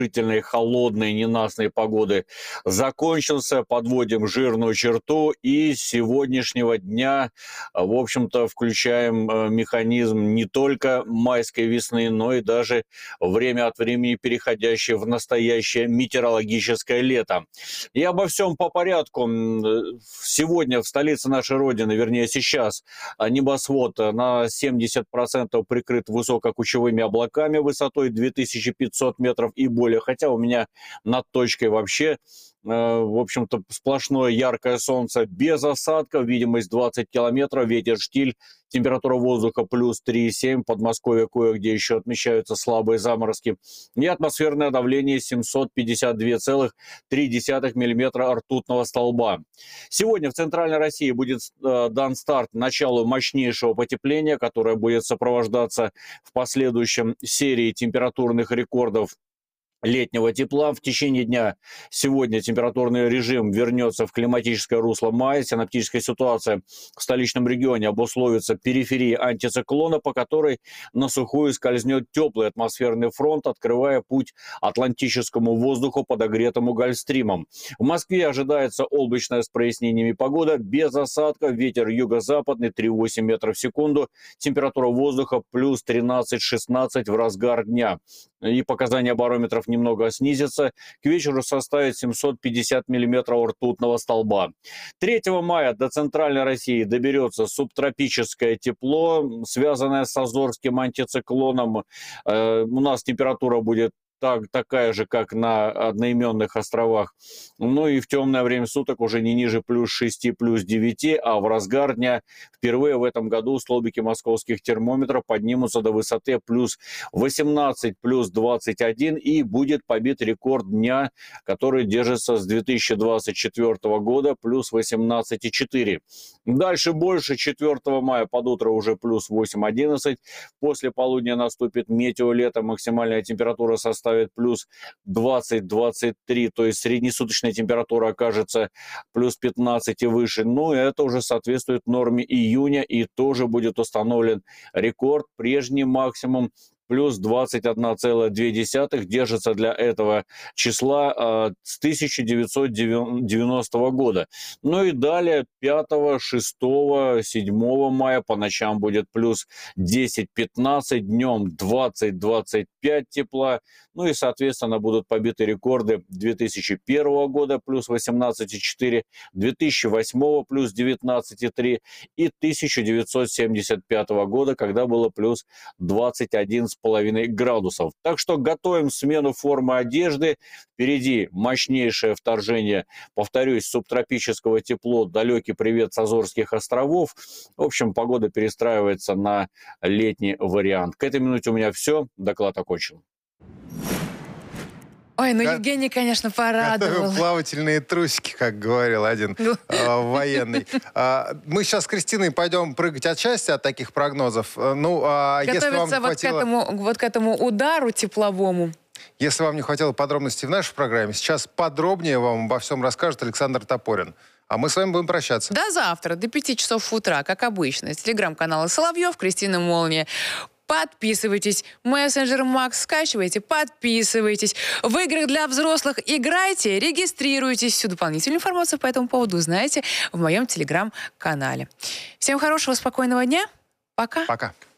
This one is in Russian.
холодной, ненастной погоды закончился, подводим жирную черту и с сегодняшнего дня, в общем-то, включаем механизм не только майской весны, но и даже время от времени переходящее в настоящее метеорологическое лето. И обо всем по порядку. Сегодня в столице нашей Родины, вернее сейчас, небосвод на 70% прикрыт высококучевыми облаками высотой 2500 метров и более. Хотя у меня над точкой вообще, в общем-то, сплошное яркое солнце без осадков, видимость 20 километров, ветер штиль, температура воздуха плюс 3,7, в Подмосковье кое-где еще отмечаются слабые заморозки, и атмосферное давление 752,3 миллиметра ртутного столба. Сегодня в Центральной России будет дан старт началу мощнейшего потепления, которое будет сопровождаться в последующем серией температурных рекордов летнего тепла. В течение дня сегодня температурный режим вернется в климатическое русло мая. Синоптическая ситуация в столичном регионе обусловится периферией антициклона, по которой на сухую скользнет теплый атмосферный фронт, открывая путь атлантическому воздуху, подогретому гольфстримом. В Москве ожидается облачная с прояснениями погода, без осадков, ветер юго-западный 3,8 метров в секунду, температура воздуха плюс 13-16 в разгар дня. И показания барометров немного снизится. К вечеру составит 750 миллиметров ртутного столба. 3 мая до Центральной России доберется субтропическое тепло, связанное с Азорским антициклоном. У нас температура будет такая же, как на одноименных островах. Ну и в темное время суток уже не ниже плюс 6, плюс 9, а в разгар дня впервые в этом году столбики московских термометров поднимутся до высоты плюс 18, плюс 21, и будет побит рекорд дня, который держится с 2024 года, плюс 18,4. Дальше больше. 4 мая под утро уже плюс 8-11. После полудня наступит метеолето, максимальная температура составит плюс 20-23, то есть среднесуточная температура окажется плюс 15 и выше. Ну, это уже соответствует норме июня, и тоже будет установлен рекорд, прежний максимум плюс 21,2 держится для этого числа с 1990 года. Ну и далее 5, 6, 7 мая по ночам будет плюс 10-15, днем 20-25 тепла. Ну и, соответственно, будут побиты рекорды 2001 года плюс 18,4, 2008 плюс 19,3 и 1975 года, когда было плюс 21,5 градусов. Так что готовим смену формы одежды. Впереди мощнейшее вторжение, повторюсь, субтропического тепло, далекий привет с Азорских островов. В общем, погода перестраивается на летний вариант. К этой минуте у меня все. Доклад окончен. Ой, ну Евгений, конечно, порадовал. Готовил плавательные трусики, как говорил один военный. Мы сейчас с Кристиной пойдем прыгать от счастья от таких прогнозов. Готовиться вот к этому удару тепловому. Если вам не хватило подробностей в нашей программе, сейчас подробнее вам обо всем расскажет Александр Топорин. А мы с вами будем прощаться. До завтра, до 5 часов утра, как обычно. Телеграм-каналы Соловьев, Кристина Молния. Подписывайтесь. Мессенджер Макс скачивайте, подписывайтесь. В играх для взрослых играйте, регистрируйтесь. Всю дополнительную информацию по этому поводу узнаете в моем телеграм-канале. Всем хорошего, спокойного дня. Пока. Пока.